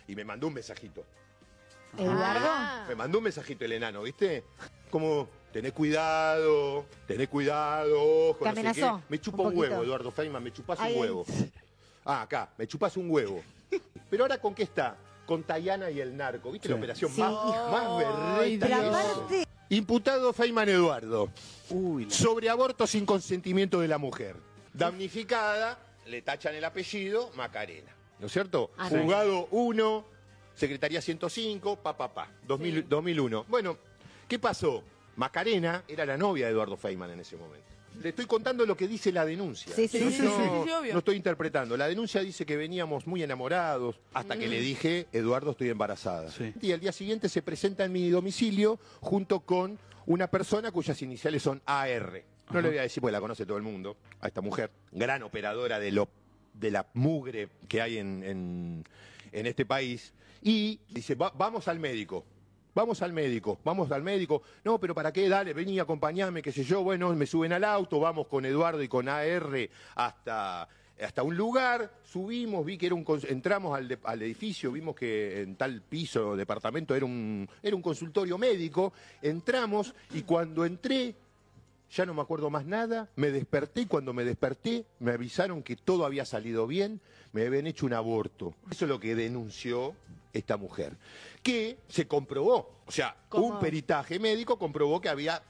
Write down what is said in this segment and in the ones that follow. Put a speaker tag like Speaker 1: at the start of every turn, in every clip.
Speaker 1: Y me mandó un mensajito.
Speaker 2: ¿Eduardo?
Speaker 1: Me mandó un mensajito el enano, ¿viste? Como, tenés cuidado, ojo,
Speaker 2: ¿Te
Speaker 1: no sé
Speaker 2: amenazó?
Speaker 1: qué. Me chupa
Speaker 2: Un
Speaker 1: un huevo,
Speaker 2: poquito.
Speaker 1: Eduardo Feynman, me chupas
Speaker 2: Ay,
Speaker 1: un huevo. Ah, acá, me chupas un huevo. Pero ahora, ¿con qué está? Con Tayana y el narco, ¿viste?
Speaker 3: Sí.
Speaker 1: La operación
Speaker 2: Sí.
Speaker 1: más berreta
Speaker 2: Pero
Speaker 1: que
Speaker 2: aparte-
Speaker 1: eso. Imputado Feynman Eduardo.
Speaker 3: Uy,
Speaker 1: Sobre aborto sin consentimiento de la mujer. Damnificada, le tachan el apellido Macarena. ¿No es cierto?
Speaker 2: Ah,
Speaker 1: Juzgado 1, Secretaría 105, 2001. Bueno, ¿qué pasó? Macarena era la novia de Eduardo Feynman en ese momento. Le estoy contando lo que dice la denuncia.
Speaker 2: Sí, sí,
Speaker 1: Yo
Speaker 2: sí,
Speaker 4: obvio.
Speaker 1: no estoy interpretando. La denuncia dice que veníamos muy enamorados hasta que le dije, Eduardo, estoy embarazada.
Speaker 3: Sí.
Speaker 1: Y al día siguiente se presenta en mi domicilio junto con una persona cuyas iniciales son AR. No le voy a decir porque la conoce todo el mundo, a esta mujer, gran operadora de la mugre que hay en este país. Y dice, vamos al médico. Vamos al médico. No, pero ¿para qué? Dale, vení, acompañame, qué sé yo. Bueno, me suben al auto, vamos con Eduardo y con AR hasta un lugar, subimos, vi que entramos al edificio, vimos que en tal piso, departamento, era un consultorio médico. Entramos y cuando entré, ya no me acuerdo más nada, me desperté y cuando me desperté me avisaron que todo había salido bien, me habían hecho un aborto. Eso es lo que denunció esta mujer, que se comprobó, o sea,
Speaker 2: ¿Cómo?
Speaker 1: un peritaje médico comprobó que había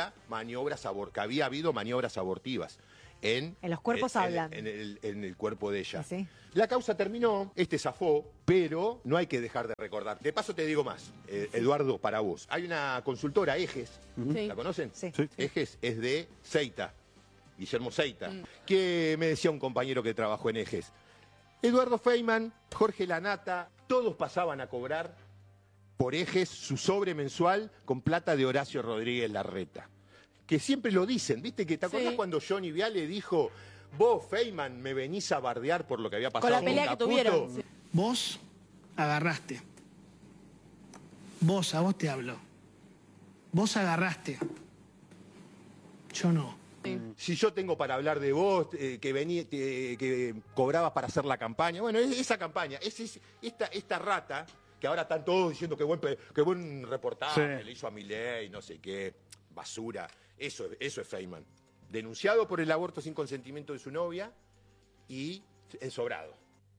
Speaker 1: habido maniobras abortivas. En
Speaker 2: los cuerpos hablan.
Speaker 1: En el cuerpo de ella.
Speaker 2: Sí.
Speaker 1: La causa terminó, zafó, pero no hay que dejar de recordar. De paso te digo más, Eduardo, para vos. Hay una consultora, Ejes,
Speaker 4: Sí.
Speaker 1: ¿la conocen?
Speaker 2: Sí.
Speaker 3: Sí.
Speaker 1: Ejes es de Seita, Guillermo Seita, que me decía un compañero que trabajó en Ejes. Eduardo Feynman, Jorge Lanata, todos pasaban a cobrar por Ejes su sobre mensual con plata de Horacio Rodríguez Larreta. Que siempre lo dicen, ¿viste? Que ¿te acordás
Speaker 4: Sí.
Speaker 1: cuando Johnny Viale dijo, vos, Feynman, me venís a bardear por lo que había pasado
Speaker 4: Con la
Speaker 1: con
Speaker 4: pelea que
Speaker 1: Caputo"?
Speaker 4: tuvieron. Sí.
Speaker 5: Vos agarraste. A vos te hablo. Vos agarraste. Yo no.
Speaker 1: Si yo tengo para hablar de vos, que cobrabas para hacer la campaña. Bueno, esa campaña, esta rata, que ahora están todos diciendo que buen reportaje,
Speaker 3: Sí.
Speaker 1: le hizo a Milei, no sé qué, basura. Eso es Feynman. Denunciado por el aborto sin consentimiento de su novia y ensobrado.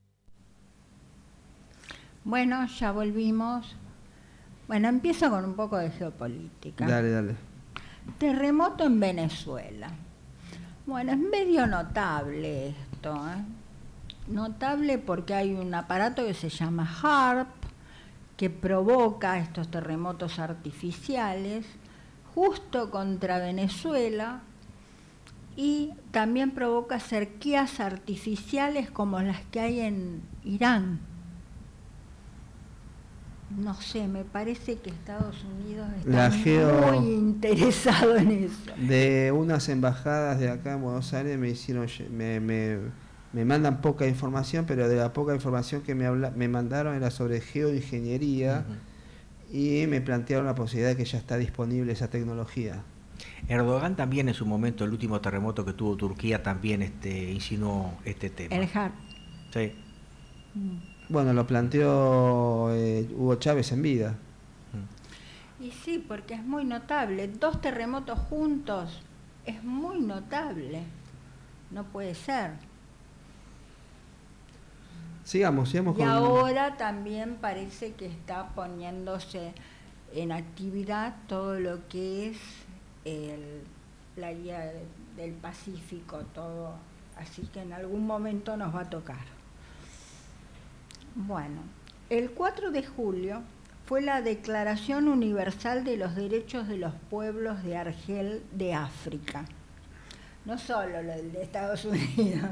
Speaker 6: Bueno, ya volvimos. Bueno, empiezo con un poco de geopolítica.
Speaker 3: dale.
Speaker 6: Terremoto en Venezuela. Bueno, es medio notable esto, ¿eh? Notable porque hay un aparato que se llama HARP, que provoca estos terremotos artificiales justo contra Venezuela y también provoca sequías artificiales como las que hay en Irán. No sé, me parece que Estados Unidos
Speaker 7: La
Speaker 6: está
Speaker 7: geo-
Speaker 6: muy interesado en eso.
Speaker 7: De unas embajadas de acá en Buenos Aires me hicieron, me mandan poca información, pero de la poca información que me mandaron era sobre geoingeniería y me plantearon la posibilidad de que ya está disponible esa tecnología.
Speaker 8: Erdogan también en su momento, el último terremoto que tuvo Turquía, también insinuó este tema.
Speaker 6: El HARP.
Speaker 8: Sí.
Speaker 7: Bueno, lo planteó Hugo Chávez en vida.
Speaker 6: Y sí, porque es muy notable. 2 terremotos juntos es muy notable. No puede ser.
Speaker 7: Sigamos
Speaker 6: Y
Speaker 7: con...
Speaker 6: ahora también parece que está poniéndose en actividad todo lo que es la guía del Pacífico, todo. Así que en algún momento nos va a tocar. Bueno, el 4 de julio fue la Declaración Universal de los Derechos de los Pueblos de Argel de África. No solo lo de Estados Unidos.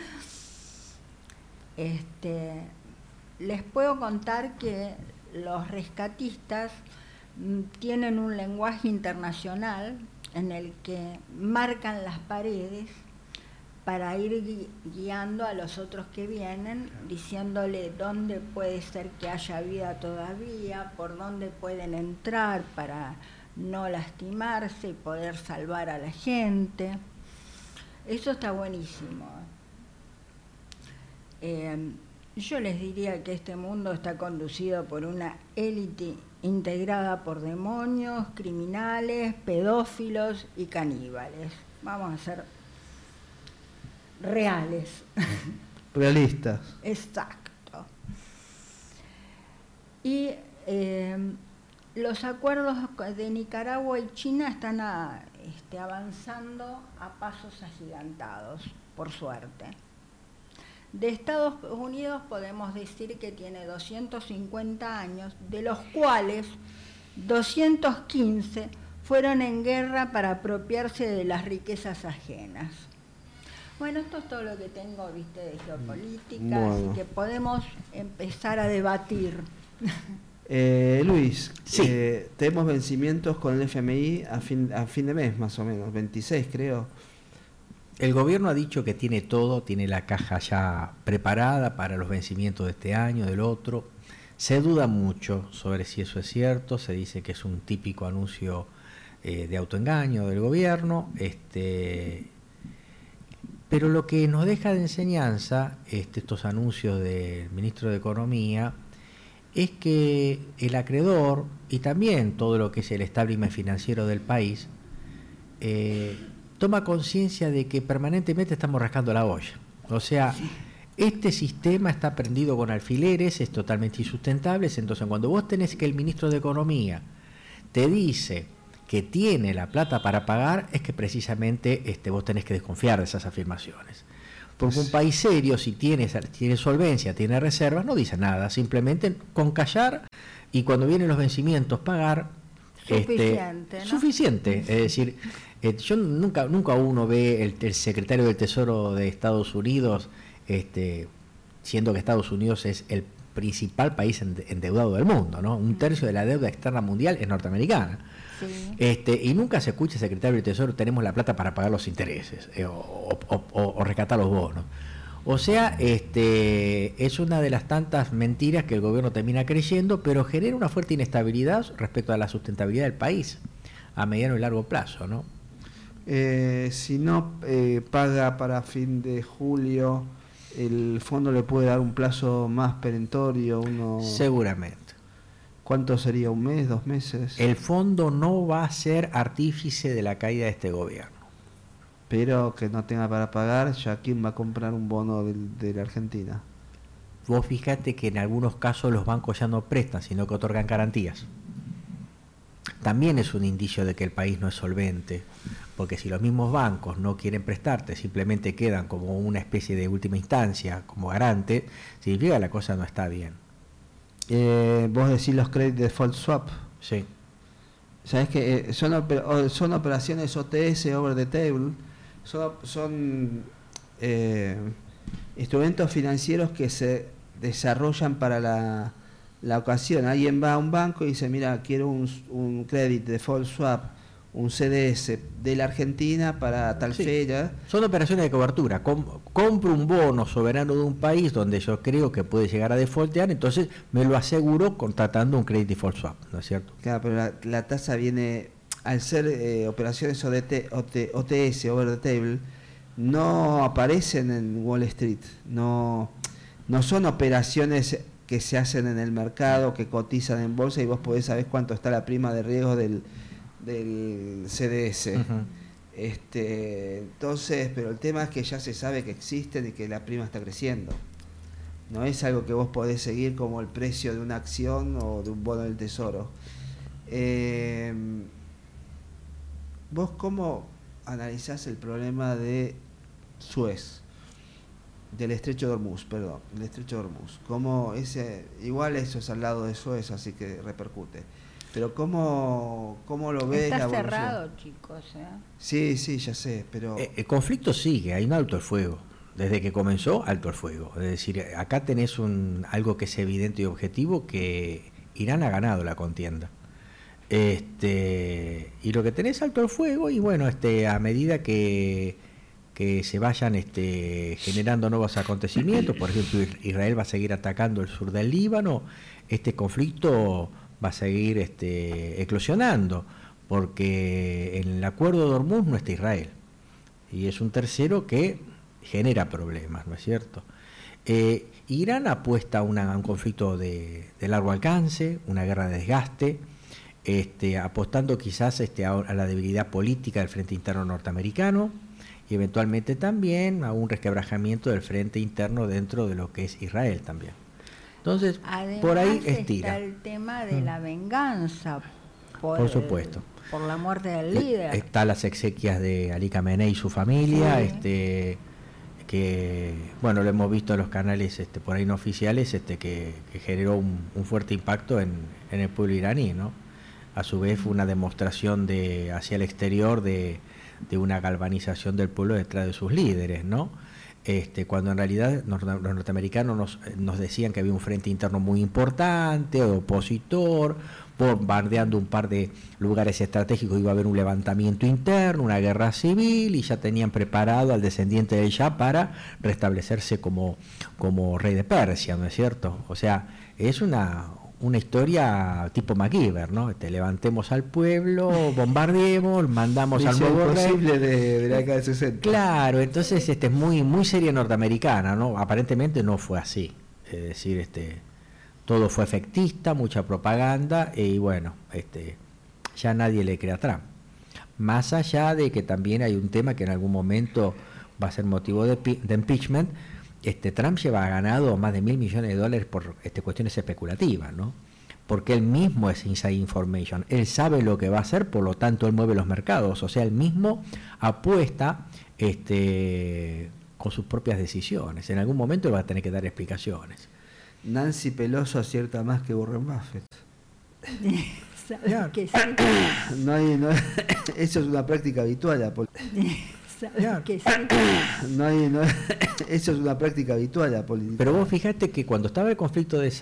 Speaker 6: Les puedo contar que los rescatistas tienen un lenguaje internacional en el que marcan las paredes para ir guiando a los otros que vienen, diciéndole dónde puede ser que haya vida todavía, por dónde pueden entrar para no lastimarse y poder salvar a la gente. Eso está buenísimo. Yo les diría que este mundo está conducido por una élite integrada por demonios, criminales, pedófilos y caníbales. Vamos a ser reales.
Speaker 7: Realistas.
Speaker 6: Exacto. Y los acuerdos de Nicaragua y China están avanzando a pasos agigantados, por suerte. De Estados Unidos podemos decir que tiene 250 años, de los cuales 215 fueron en guerra para apropiarse de las riquezas ajenas. Bueno, esto es todo lo que tengo, viste, de geopolítica,
Speaker 7: bueno.
Speaker 6: Así que podemos empezar a debatir.
Speaker 7: Luis,
Speaker 8: Sí.
Speaker 7: tenemos vencimientos con el FMI a fin de mes, más o menos, 26 creo.
Speaker 8: El gobierno ha dicho que tiene todo, tiene la caja ya preparada para los vencimientos de este año, del otro. Se duda mucho sobre si eso es cierto, se dice que es un típico anuncio de autoengaño del gobierno, pero lo que nos deja de enseñanza estos anuncios del ministro de Economía es que el acreedor y también todo lo que es el establishment financiero del país toma conciencia de que permanentemente estamos rascando la olla. O sea, este sistema está prendido con alfileres, es totalmente insustentable. Entonces, cuando vos tenés que el ministro de Economía te dice que tiene la plata para pagar, es que precisamente vos tenés que desconfiar de esas afirmaciones. Porque un país serio, si tiene solvencia, tiene reservas, no dice nada, simplemente con callar y cuando vienen los vencimientos pagar.
Speaker 6: Suficiente, ¿no?
Speaker 8: Suficiente, es decir, yo nunca uno ve el secretario del Tesoro de Estados Unidos, siendo que Estados Unidos es el principal país endeudado del mundo, ¿no? Un tercio de la deuda externa mundial es norteamericana.
Speaker 6: Sí.
Speaker 8: Y nunca se escucha, secretario del Tesoro, tenemos la plata para pagar los intereses o rescatar los bonos. O sea, es una de las tantas mentiras que el gobierno termina creyendo, pero genera una fuerte inestabilidad respecto a la sustentabilidad del país a mediano y largo plazo, ¿no?
Speaker 7: Si no paga para fin de julio, el fondo le puede dar un plazo más perentorio.
Speaker 8: Seguramente.
Speaker 7: ¿Cuánto sería? ¿Un mes? ¿2 meses?
Speaker 8: El fondo no va a ser artífice de la caída de este gobierno.
Speaker 7: Pero que no tenga para pagar, ya quién va a comprar un bono de la Argentina.
Speaker 8: Vos fíjate que en algunos casos los bancos ya no prestan, sino que otorgan garantías. También es un indicio de que el país no es solvente, porque si los mismos bancos no quieren prestarte, simplemente quedan como una especie de última instancia, como garante, significa que la cosa no está bien.
Speaker 7: Vos decís los credit default swap.
Speaker 8: Sí.
Speaker 7: ¿Sabés que son operaciones OTS, over the table? Son instrumentos financieros que se desarrollan para la ocasión. Alguien va a un banco y dice, mira, quiero un credit default swap, un CDS de la Argentina para tal fecha.
Speaker 8: Son operaciones de cobertura. Compro un bono soberano de un país donde yo creo que puede llegar a defaultear, entonces me lo aseguro contratando un credit default swap, ¿no es cierto?
Speaker 7: Claro, pero la tasa viene, al ser operaciones OTS, over the table, no aparecen en Wall Street, no son operaciones que se hacen en el mercado, que cotizan en bolsa y vos podés saber cuánto está la prima de riesgo del CDS.
Speaker 8: Uh-huh.
Speaker 7: Entonces, pero el tema es que ya se sabe que existen y que la prima está creciendo. No es algo que vos podés seguir como el precio de una acción o de un bono del tesoro. ¿Vos cómo analizás el problema de Suez? Del estrecho de Hormuz, perdón, del estrecho de Hormuz. ¿Cómo igual eso es al lado de Suez, así que repercute? Pero ¿cómo lo ves?
Speaker 6: Está
Speaker 7: la evolución?
Speaker 6: cerrado, chicos.
Speaker 7: Sí, ya sé, pero...
Speaker 8: El conflicto sigue, hay un alto el fuego. Desde que comenzó, alto el fuego. Es decir, acá tenés algo que es evidente y objetivo, que Irán ha ganado la contienda. Y lo que tenés alto el fuego, y bueno, a medida que se vayan generando nuevos acontecimientos, por ejemplo, Israel va a seguir atacando el sur del Líbano, este conflicto va a seguir eclosionando, porque en el acuerdo de Hormuz no está Israel, y es un tercero que genera problemas, ¿no es cierto? Irán apuesta a un conflicto de largo alcance, una guerra de desgaste, apostando quizás a la debilidad política del frente interno norteamericano y eventualmente también a un resquebrajamiento del frente interno dentro de lo que es Israel también. Entonces,
Speaker 6: además,
Speaker 8: por ahí estira.
Speaker 6: Está el tema de la venganza
Speaker 8: por supuesto.
Speaker 6: Por la muerte del líder.
Speaker 8: Está las exequias de Ali Khamenei y su familia,
Speaker 6: Sí.
Speaker 8: Que bueno, lo hemos visto en los canales por ahí no oficiales, que generó un fuerte impacto en el pueblo iraní, ¿no? A su vez fue una demostración hacia el exterior de una galvanización del pueblo detrás de sus líderes, ¿no? Cuando en realidad los norteamericanos nos decían que había un frente interno muy importante, opositor, bombardeando un par de lugares estratégicos, iba a haber un levantamiento interno, una guerra civil, y ya tenían preparado al descendiente del Shah para restablecerse como rey de Persia, ¿no es cierto? O sea, es una historia tipo MacGyver, ¿no? Levantemos al pueblo, bombardeemos, mandamos al nuevo rey.
Speaker 7: Imposible de la década de 60.
Speaker 8: Claro, entonces es muy, muy serie norteamericana, ¿no? Aparentemente no fue así. Es decir, todo fue efectista, mucha propaganda, y bueno, ya nadie le cree a Trump. Más allá de que también hay un tema que en algún momento va a ser motivo de impeachment. Trump lleva ganado más de $1.000 millones por cuestiones especulativas, ¿no? Porque él mismo es inside information, él sabe lo que va a hacer, por lo tanto él mueve los mercados, o sea, él mismo apuesta con sus propias decisiones. En algún momento él va a tener que dar explicaciones.
Speaker 7: Nancy Pelosi acierta más que Warren Buffett.
Speaker 6: ¿Sabes que sí?
Speaker 7: Eso es una práctica habitual.
Speaker 6: ¿Sabes que sí?
Speaker 7: Eso es una práctica habitual la política.
Speaker 8: Pero vos fijate que cuando estaba el conflicto de